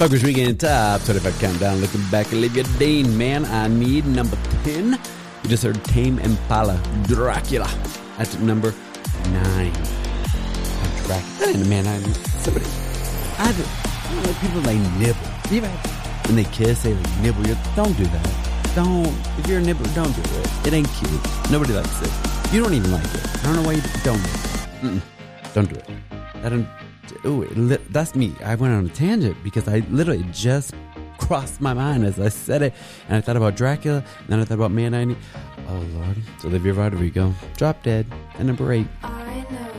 Fuckers Weekend Top 25 Countdown. Looking back, Olivia Dean, Man I Need, number 10. You just heard Tame Impala, Dracula, at number 9. Dracula. That ain't a Man I Need. Somebody, I don't know, people, they nibble. Even when they kiss, they like nibble. Don't do that. Don't. If you're a nibbler, don't do it. It ain't cute. Nobody likes it. You don't even like it. I don't know why you don't do it. Don't do it. I don't. Ooh, that's me. I went on a tangent because I literally just crossed my mind as I said it, and I thought about Dracula, and then I thought about Man I Need. Oh Lord. So Olivia Rodrigo, Drop Dead, at number 8.